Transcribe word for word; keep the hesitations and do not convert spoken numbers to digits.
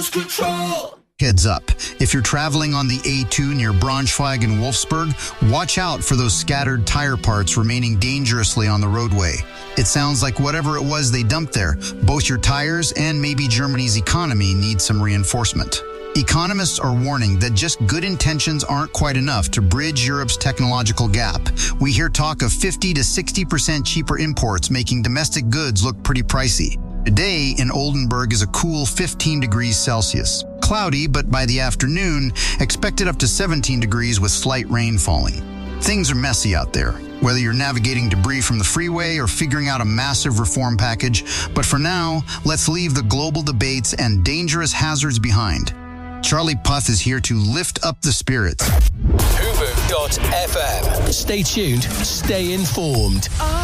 lose control. Heads up, if you're traveling on the A two near Braunschweig and Wolfsburg, watch out for those scattered tire parts remaining dangerously on the roadway. It sounds like whatever it was they dumped there, both your tires and maybe Germany's economy need some reinforcement. Economists are warning that just good intentions aren't quite enough to bridge Europe's technological gap. We hear talk of fifty to sixty percent cheaper imports, making domestic goods look pretty pricey. Today in Oldenburg is a cool fifteen degrees Celsius. Cloudy, but by the afternoon, expected up to seventeen degrees with slight rain falling. Things are messy out there, whether you're navigating debris from the freeway or figuring out a massive reform package. But for now, let's leave the global debates and dangerous hazards behind. Charlie Puth is here to lift up the spirits. Hoover dot f m. Stay tuned, stay informed.